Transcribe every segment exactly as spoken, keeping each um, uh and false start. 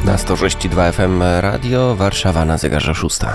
Na sto sześć i dwa F M Radio Warszawa, na zegarze szósta.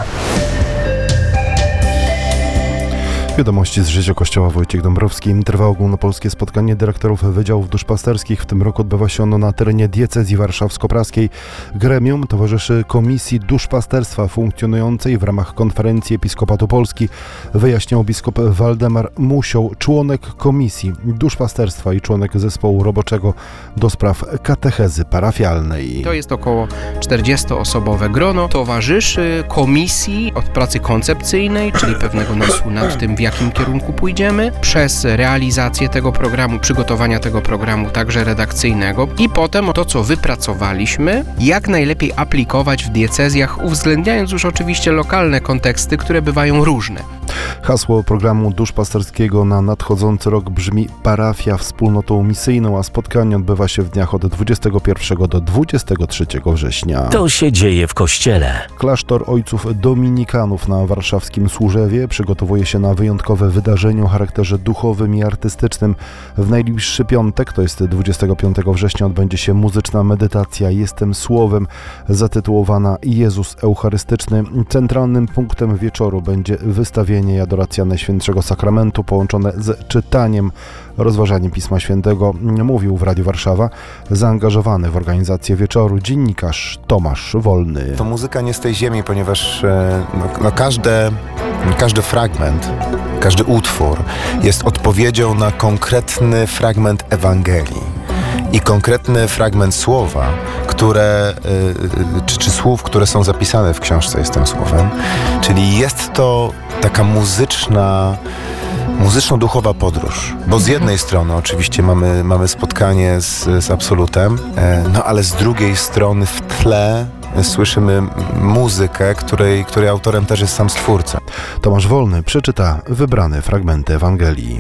Wiadomości z życia Kościoła. Wojciech Dąbrowski. Trwa ogólnopolskie spotkanie dyrektorów wydziałów duszpasterskich. W tym roku odbywa się ono na terenie diecezji warszawsko-praskiej. Gremium towarzyszy Komisji Duszpasterstwa funkcjonującej w ramach Konferencji Episkopatu Polski, wyjaśniał biskup Waldemar Musioł, członek Komisji Duszpasterstwa i członek zespołu roboczego do spraw katechezy parafialnej. To jest około czterdziestoosobowe grono. Towarzyszy komisji od pracy koncepcyjnej, czyli pewnego namysłu nad tym, w jakim kierunku pójdziemy, przez realizację tego programu, przygotowania tego programu także redakcyjnego i potem to, co wypracowaliśmy, jak najlepiej aplikować w diecezjach, uwzględniając już oczywiście lokalne konteksty, które bywają różne. Hasło programu duszpasterskiego na nadchodzący rok brzmi Parafia wspólnotą misyjną, a spotkanie odbywa się w dniach od dwudziestego pierwszego do dwudziestego trzeciego września. To się dzieje w kościele. Klasztor Ojców Dominikanów na warszawskim Służewie przygotowuje się na wyjątkowe wydarzenie o charakterze duchowym i artystycznym. W najbliższy piątek, to jest dwudziestego piątego września, odbędzie się muzyczna medytacja Jestem Słowem, zatytułowana Jezus Eucharystyczny. Centralnym punktem wieczoru będzie wystawienie i adoracja Najświętszego Sakramentu połączone z czytaniem, rozważaniem Pisma Świętego, mówił w Radiu Warszawa zaangażowany w organizację wieczoru dziennikarz Tomasz Wolny. To muzyka nie z tej ziemi, ponieważ no, no każde, każdy fragment, każdy utwór jest odpowiedzią na konkretny fragment Ewangelii i konkretny fragment słowa, które, czy, czy słów, które są zapisane w książce Jestem Słowem. Czyli jest to taka muzyczna, muzyczno-duchowa podróż. Bo z jednej strony oczywiście mamy, mamy spotkanie z, z Absolutem, no ale z drugiej strony w tle słyszymy muzykę, której, której autorem też jest sam Stwórca. Tomasz Wolny przeczyta wybrane fragmenty Ewangelii.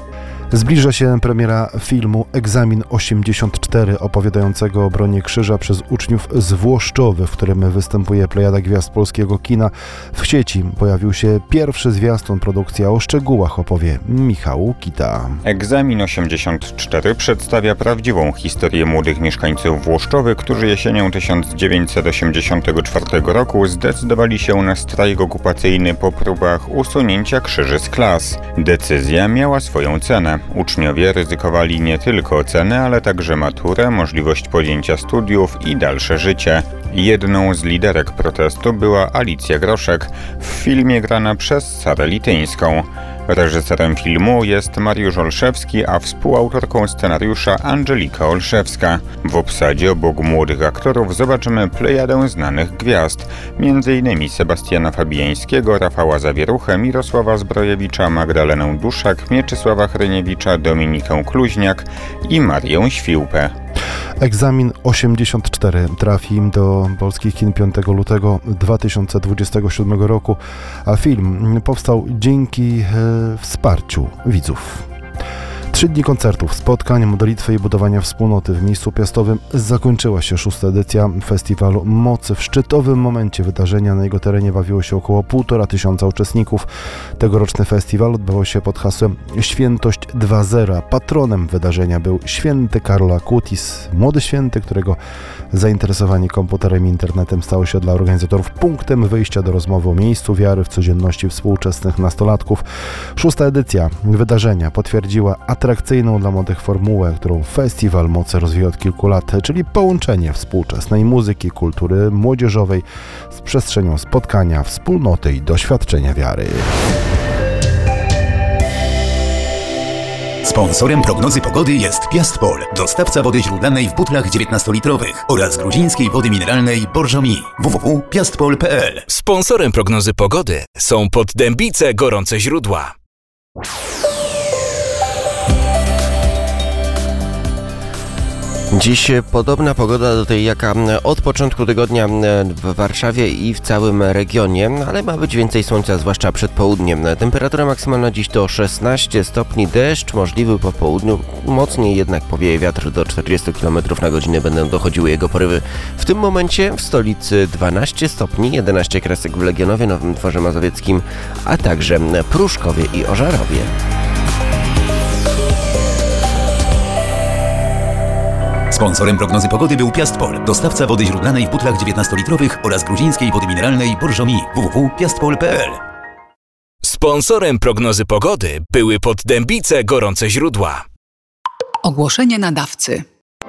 Zbliża się premiera filmu Egzamin osiemdziesiąt cztery, opowiadającego o obronie krzyża przez uczniów z Włoszczowy, w którym występuje plejada gwiazd polskiego kina. W sieci pojawił się pierwszy zwiastun, produkcja o szczegółach opowie Michał Kita. Egzamin osiemdziesiąt cztery przedstawia prawdziwą historię młodych mieszkańców Włoszczowy, którzy jesienią tysiąc dziewięćset osiemdziesiątego czwartego roku zdecydowali się na strajk okupacyjny po próbach usunięcia krzyży z klas. Decyzja miała swoją cenę. Uczniowie ryzykowali nie tylko ocenę, ale także maturę, możliwość podjęcia studiów i dalsze życie. Jedną z liderek protestu była Alicja Groszek, w filmie grana przez Sarę Lityńską. Reżyserem filmu jest Mariusz Olszewski, a współautorką scenariusza Angelika Olszewska. W obsadzie obok młodych aktorów zobaczymy plejadę znanych gwiazd, między innymi Sebastiana Fabiańskiego, Rafała Zawieruchę, Mirosława Zbrojewicza, Magdalenę Duszak, Mieczysława Hryniewicza, Dominikę Kluźniak i Marię Świłpę. Egzamin osiemdziesiąt cztery trafi do polskich kin piątego lutego dwa tysiące dwudziestego siódmego roku, a film powstał dzięki e, wsparciu widzów. Trzy dni koncertów, spotkań, modlitwy i budowania wspólnoty w miejscu piastowym zakończyła się szósta edycja Festiwalu Mocy. W szczytowym momencie wydarzenia na jego terenie bawiło się około półtora tysiąca uczestników. Tegoroczny festiwal odbywał się pod hasłem Świętość dwa zero. Patronem wydarzenia był święty Karol Acutis, młody święty, którego zainteresowanie komputerem i internetem stało się dla organizatorów punktem wyjścia do rozmowy o miejscu wiary w codzienności współczesnych nastolatków. Szósta edycja wydarzenia potwierdziła atrakcyjną dla młodych formułę, którą Festiwal Mocy rozwija od kilku lat, czyli połączenie współczesnej muzyki, kultury młodzieżowej z przestrzenią spotkania, wspólnoty i doświadczenia wiary. Sponsorem prognozy pogody jest Piastpol, dostawca wody źródlanej w butlach dziewiętnastolitrowych oraz gruzińskiej wody mineralnej Borżomi. w w w kropka piastpol kropka p l. Sponsorem prognozy pogody są Poddębice Gorące Źródła. Dziś podobna pogoda do tej, jaka od początku tygodnia w Warszawie i w całym regionie, ale ma być więcej słońca, zwłaszcza przed południem. Temperatura maksymalna dziś to szesnaście stopni, deszcz możliwy po południu, mocniej jednak powieje wiatr do czterdzieści kilometrów na godzinę, będą dochodziły jego porywy. W tym momencie w stolicy dwanaście stopni, jedenaście kresek w Legionowie, Nowym Dworze Mazowieckim, a także Pruszkowie i Ożarowie. Sponsorem prognozy pogody był Piastpol, dostawca wody źródlanej w butlach dziewiętnastolitrowych oraz gruzińskiej wody mineralnej Borżomi. w w w kropka piastpol kropka p l. Sponsorem prognozy pogody były Poddębice Gorące Źródła. Ogłoszenie nadawcy.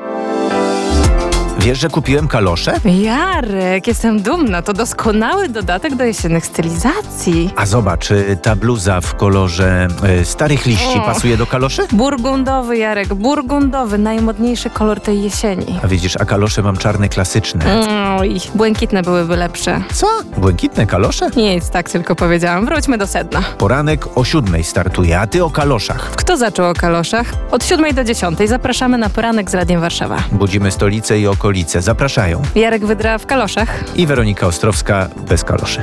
Wiesz, że kupiłem kalosze? Jarek, jestem dumna. To doskonały dodatek do jesiennych stylizacji. A zobacz, czy ta bluza w kolorze e, starych liści O. pasuje do kaloszy? Burgundowy, Jarek, burgundowy. Najmodniejszy kolor tej jesieni. A widzisz, a kalosze mam czarne klasyczne. Oj, błękitne byłyby lepsze. Co? Błękitne kalosze? Nic, tak tylko powiedziałam. Wróćmy do sedna. Poranek o siódmej startuje, a ty o kaloszach. Kto zaczął o kaloszach? Od siódmej do dziesiątej zapraszamy na poranek z Radiem Warszawa. Budzimy stolicę i okolice. Zapraszają. Jarek Wydra w kaloszach. I Weronika Ostrowska bez kaloszy.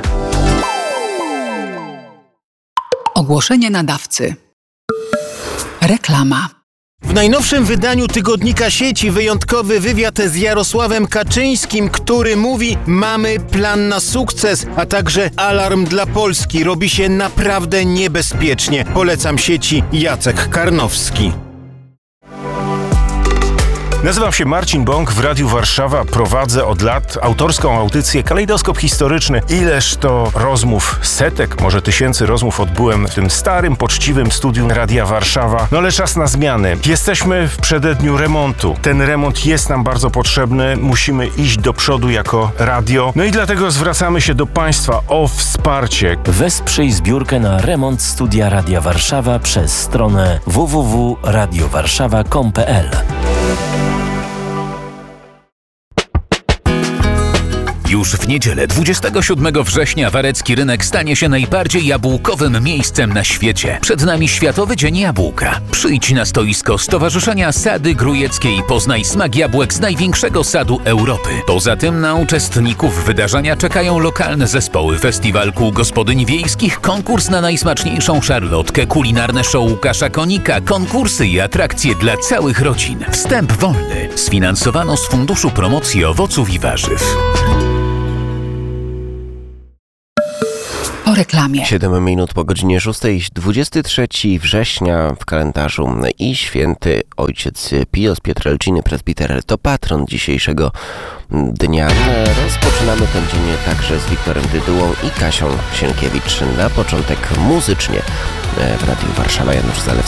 Ogłoszenie nadawcy. Reklama. W najnowszym wydaniu tygodnika Sieci wyjątkowy wywiad z Jarosławem Kaczyńskim, który mówi: mamy plan na sukces, a także alarm dla Polski. Robi się naprawdę niebezpiecznie. Polecam Sieci. Jacek Karnowski. Nazywam się Marcin Bąk, w Radiu Warszawa prowadzę od lat autorską audycję Kalejdoskop Historyczny. Ileż to rozmów, setek, może tysięcy rozmów odbyłem w tym starym, poczciwym studiu Radia Warszawa. No ale czas na zmiany. Jesteśmy w przededniu remontu. Ten remont jest nam bardzo potrzebny. Musimy iść do przodu jako radio. No i dlatego zwracamy się do Państwa o wsparcie. Wesprzyj zbiórkę na remont studia Radia Warszawa przez stronę w w w kropka radio warszawa kropka com kropka p l. Już w niedzielę, dwudziestego siódmego września, Warecki Rynek stanie się najbardziej jabłkowym miejscem na świecie. Przed nami Światowy Dzień Jabłka. Przyjdź na stoisko Stowarzyszenia Sady Grujeckie i poznaj smak jabłek z największego sadu Europy. Poza tym na uczestników wydarzenia czekają lokalne zespoły, festiwal kół gospodyń wiejskich, konkurs na najsmaczniejszą szarlotkę, kulinarne show Łukasza Konika, konkursy i atrakcje dla całych rodzin. Wstęp wolny. Sfinansowano z Funduszu Promocji Owoców i Warzyw. Po reklamie. siedem minut po godzinie szóstej, dwudziestego trzeciego września w kalendarzu i święty ojciec Pius Pietrelciny, presbiter, to patron dzisiejszego dnia. Rozpoczynamy ten dzień także z Wiktorem Dydułą i Kasią Sienkiewicz. Na początek muzycznie w Radiu Warszawa Janusz Zalewski.